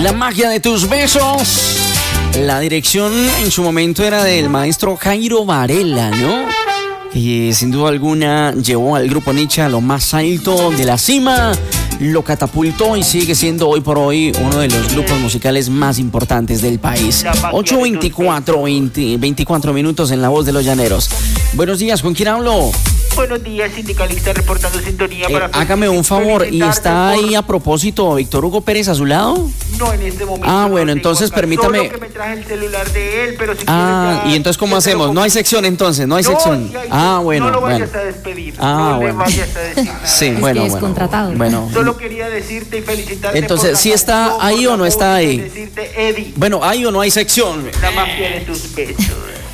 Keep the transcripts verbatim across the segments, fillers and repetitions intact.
La magia de tus besos. La dirección en su momento era del maestro Jairo Varela, ¿no? Y sin duda alguna llevó al grupo Nietzsche a lo más alto de la cima, lo catapultó y sigue siendo hoy por hoy uno de los grupos musicales más importantes del país. ocho veinticuatro, veinte, veinticuatro minutos en La Voz de los Llaneros. Buenos días, ¿con quién hablo? Buenos días, sindicalista, reportando sintonía Eh, para... hágame un favor, ¿y está ahí a propósito Víctor Hugo Pérez a su lado? No, en este momento. Ah, bueno, no entonces tengo acá, permítame... solo que me traje el celular de él, pero si Ah, ya, y entonces ¿cómo hacemos? lo... No hay sección entonces, no hay no, sección. Sí hay, ah, bueno, no lo bueno. vayas a despedir, Ah, no bueno. le vayas a decir nada. Sí, es bueno, que es bueno. contratado. Bueno. Solo quería decirte y felicitarte. Entonces, por ¿sí la está canción, ahí por o no la está música, ahí? y decirte, Eddie, Bueno, ¿hay o no hay sección? la magia de tus besos.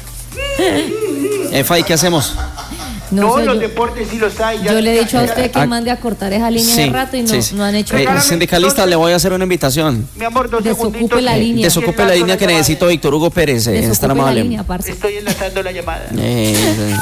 Efay, ¿qué hacemos? No, No, sé, los yo, deportes sí los hay. Ya, yo le he dicho a ya, usted que Ah, mande a cortar esa línea Sí, de rato y no, sí, sí. no han hecho Eh, nada. sindicalista, le voy a hacer una invitación. Mi amor, dos Desocupe segunditos. la línea. Desocupe la línea que necesito Víctor Hugo Pérez. Eh, es tan Desocupe la amable. línea, parce. Estoy enlazando la llamada. Eh, eh.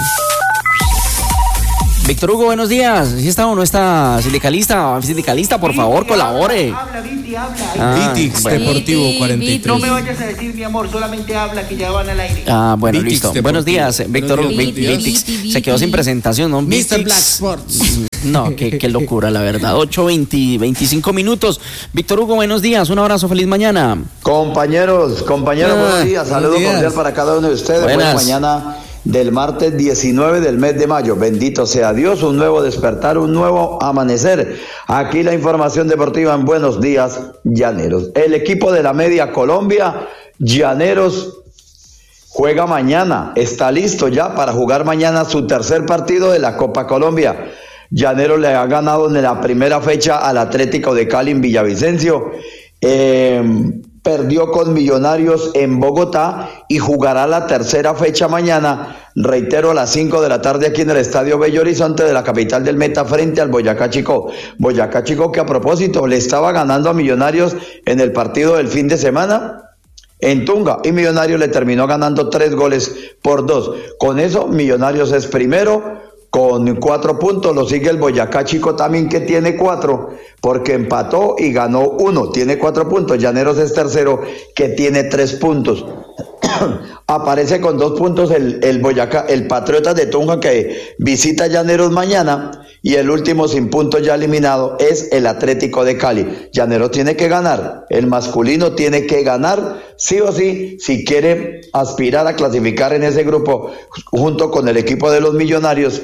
Víctor Hugo, buenos días. ¿Sí está o no está sindicalista? Sindicalista, por Viti, favor, colabore. Habla, habla, Viti, habla. Ah, Vitix bueno. Deportivo Viti, cuarenta y tres. No me vayas a decir, mi amor, solamente habla, que ya van al aire. Ah, bueno, Vitix listo. Deportivo. Buenos días, eh, Víctor Hugo. Buenos días, Vitix. Viti, Se quedó Viti. sin presentación, ¿no? mister Vitix. Black Sports. No, qué, qué locura, la verdad. ocho veinte, veinticinco minutos. Víctor Hugo, buenos días. Un abrazo, feliz mañana. Compañeros, compañeros, Ah, buenos días. Saludos buenos días. cordial para cada uno de ustedes. Buenas. Buena mañana del martes diecinueve del mes de mayo. Bendito sea Dios, un nuevo despertar, un nuevo amanecer. Aquí la información deportiva en Buenos Días, Llaneros. El equipo de la Media Colombia, Llaneros, juega mañana. Está listo ya para jugar mañana su tercer partido de la Copa Colombia. Llaneros le ha ganado en la primera fecha al Atlético de Cali en Villavicencio. Eh, perdió con Millonarios en Bogotá y jugará la tercera fecha mañana, reitero, a las cinco de la tarde aquí en el Estadio Bello Horizonte de la capital del Meta frente al Boyacá Chico. Boyacá Chico que a propósito le estaba ganando a Millonarios en el partido del fin de semana en Tunga y Millonarios le terminó ganando tres goles por dos. Con eso Millonarios es primero con cuatro puntos, lo sigue el Boyacá Chico también que tiene cuatro, porque empató y ganó uno, tiene cuatro puntos. Llaneros es tercero que tiene tres puntos. Aparece con dos puntos el, el Boyacá, el Patriotas de Tunja que visita Llaneros mañana, y el último sin puntos ya eliminado es el Atlético de Cali. Llaneros tiene que ganar, el masculino tiene que ganar sí o sí si quiere aspirar a clasificar en ese grupo junto con el equipo de los Millonarios,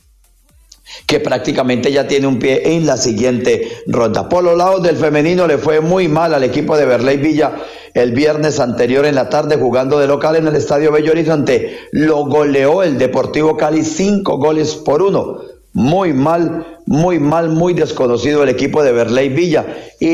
que prácticamente ya tiene un pie en la siguiente ronda. Por los lados del femenino le fue muy mal al equipo de Berley Villa el viernes anterior en la tarde jugando de local en el Estadio Bello Horizonte. Lo goleó el Deportivo Cali cinco goles por uno. Muy mal, muy mal, muy desconocido el equipo de Berley Villa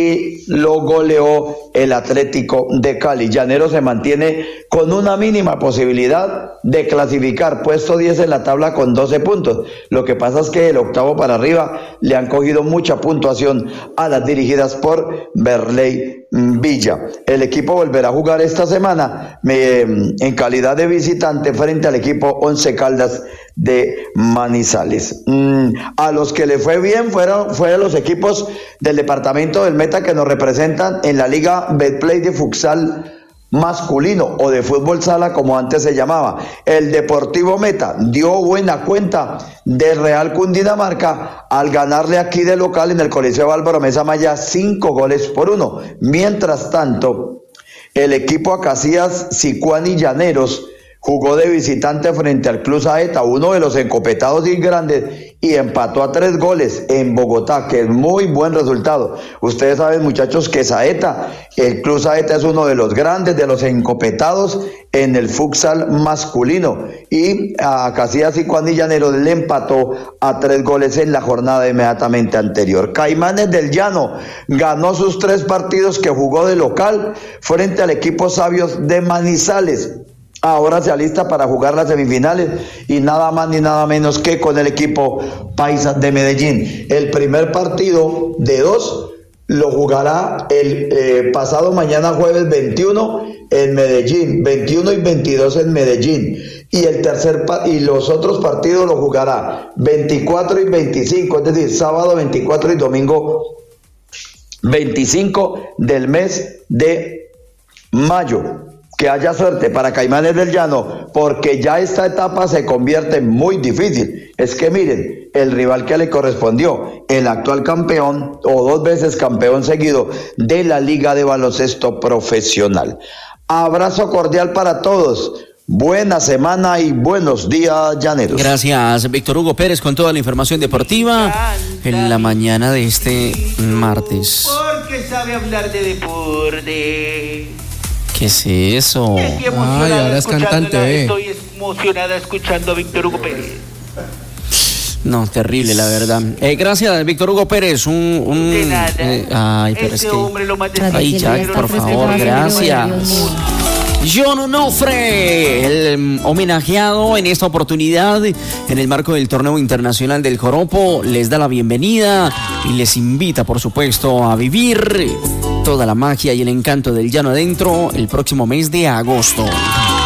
y lo goleó el Atlético de Cali. Llaneros se mantiene con una mínima posibilidad de clasificar, puesto diez en la tabla con doce puntos. Lo que pasa es que el octavo para arriba le han cogido mucha puntuación a las dirigidas por Berley Villa. El equipo volverá a jugar esta semana eh, en calidad de visitante frente al equipo Once Caldas de Manizales. Mm, a los que le fue bien fueron, fueron los equipos del departamento del Meta que nos representan en la Liga Betplay de futsal masculino o de fútbol sala como antes se llamaba. El Deportivo Meta dio buena cuenta de Real Cundinamarca al ganarle aquí de local en el Coliseo Álvaro Mesa Maya cinco goles por uno. Mientras tanto, el equipo Acacias Sicuani Llaneros jugó de visitante frente al Club Saeta, uno de los encopetados y grandes, y empató a tres goles en Bogotá, que es muy buen resultado. Ustedes saben, muchachos, que Saeta, el Club Saeta es uno de los grandes, de los encopetados en el futsal masculino, y a Casillas y Juan Llaneros le empató a tres goles en la jornada inmediatamente anterior. Caimanes del Llano ganó sus tres partidos que jugó de local frente al equipo Sabios de Manizales. Ahora se alista para jugar las semifinales y nada más ni nada menos que con el equipo Paisa de Medellín. El primer partido de dos lo jugará el eh, pasado mañana jueves veintiuno en Medellín, veintiuno y veintidós en Medellín. Y el tercer pa- y los otros partidos lo jugará veinticuatro y veinticinco, es decir, sábado veinticuatro y domingo veinticinco del mes de mayo. Que haya suerte para Caimanes del Llano, porque ya esta etapa se convierte muy difícil. Es que miren, el rival que le correspondió, el actual campeón o dos veces campeón seguido de la Liga de Baloncesto Profesional. Abrazo cordial para todos. Buena semana y buenos días, llaneros. Gracias, Víctor Hugo Pérez, con toda la información deportiva en la mañana de este martes. Porque sabe hablar de deporte. ¿Qué es eso? Estoy emocionada Ay, ahora es escuchándola, cantante, eh. Estoy emocionada escuchando a Víctor Hugo Pérez. No, terrible, la verdad. Eh, gracias, Víctor Hugo Pérez. Un, un, De nada. eh, ay, pero Este es que... hombre lo más Ay, Jack, por favor, gracias. John Onofre, el homenajeado en esta oportunidad en el marco del torneo internacional del Joropo, les da la bienvenida y les invita, por supuesto, a vivir toda la magia y el encanto del llano adentro el próximo mes de agosto.